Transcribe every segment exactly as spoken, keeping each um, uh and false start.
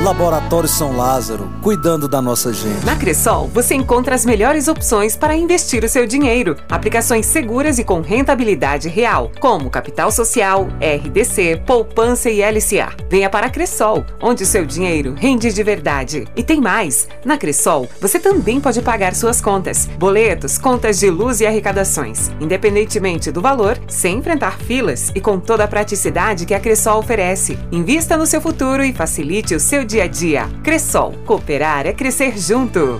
Laboratório São Lázaro, cuidando da nossa gente. Na Cressol, você encontra as melhores opções para investir o seu dinheiro. Aplicações seguras e com rentabilidade real, como Capital Social, R D C, Poupança e L C A. Venha para a Cressol, onde o seu dinheiro rende de verdade. E tem mais! Na Cressol, você também pode pagar suas contas, boletos, contas de luz e arrecadações, independentemente do valor, sem enfrentar filas e com toda a praticidade que a Cressol oferece. Invista no seu futuro e facilite o seu dia a dia. Cressol, cooperar é crescer junto.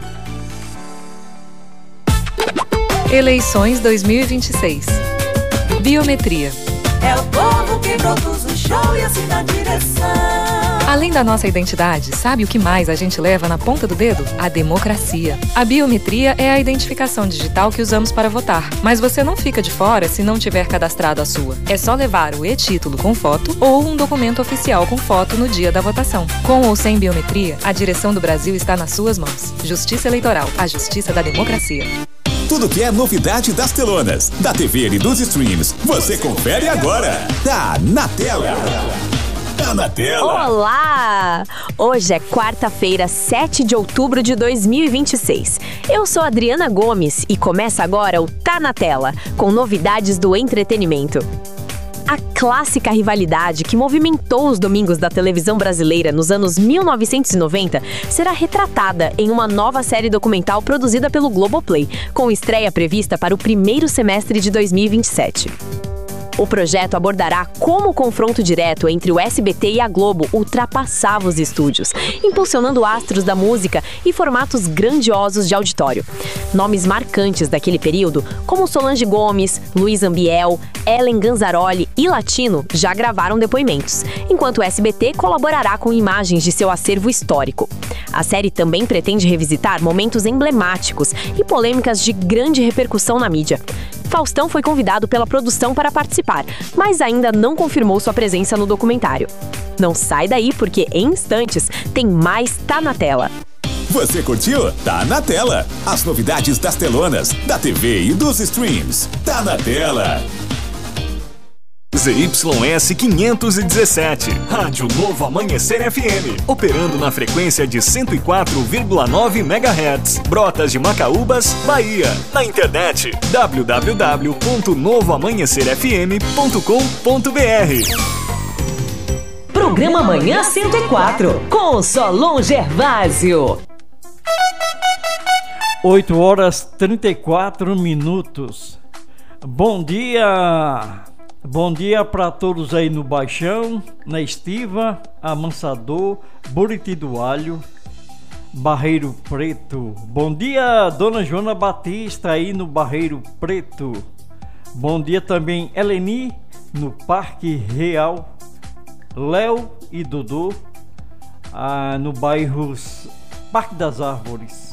Eleições dois mil e vinte e seis. Biometria. É o povo que produz o show e assim na direção. Além da nossa identidade, sabe o que mais a gente leva na ponta do dedo? A democracia. A biometria é a identificação digital que usamos para votar. Mas você não fica de fora se não tiver cadastrado a sua. É só levar o e-título com foto ou um documento oficial com foto no dia da votação. Com ou sem biometria, a direção do Brasil está nas suas mãos. Justiça Eleitoral, a justiça da democracia. Tudo que é novidade das telonas, da T V e dos streams, você confere agora. Tá na tela. Tá na tela. Olá! Hoje é quarta-feira, sete de outubro de dois mil e vinte e seis. Eu sou Adriana Gomes e começa agora o Tá na Tela, com novidades do entretenimento. A clássica rivalidade que movimentou os domingos da televisão brasileira nos anos mil novecentos e noventa será retratada em uma nova série documental produzida pelo Globoplay, com estreia prevista para o primeiro semestre de dois mil e vinte e sete. O projeto abordará como o confronto direto entre o S B T e a Globo ultrapassava os estúdios, impulsionando astros da música e formatos grandiosos de auditório. Nomes marcantes daquele período, como Solange Gomes, Luiz Ambiel, Ellen Ganzaroli e Latino, já gravaram depoimentos, enquanto o S B T colaborará com imagens de seu acervo histórico. A série também pretende revisitar momentos emblemáticos e polêmicas de grande repercussão na mídia. Faustão foi convidado pela produção para participar, mas ainda não confirmou sua presença no documentário. Não sai daí porque, em instantes, tem mais Tá na Tela. Você curtiu? Tá na tela. As novidades das telonas, da T V e dos streams. Tá na tela. Z Y S quinhentos e dezessete, Rádio Novo Amanhecer F M, operando na frequência de cento e quatro vírgula nove megahertz, Brotas de Macaúbas, Bahia. Na internet, w w w ponto novo amanhecer f m ponto com ponto b r. Programa Manhã cento e quatro, com Solon Gervásio. oito horas e trinta e quatro minutos. Bom dia! Bom dia para todos aí no Baixão, na Estiva, Amansador, Buriti do Alho, Barreiro Preto. Bom dia, Dona Joana Batista aí no Barreiro Preto. Bom dia também, Eleni, no Parque Real, Léo e Dodô, ah, no bairro Parque das Árvores.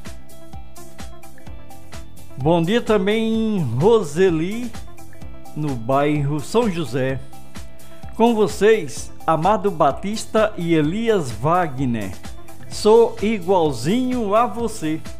Bom dia também, Roseli, no bairro São José. Com vocês, Amado Batista e Elias Wagner. Sou igualzinho a você.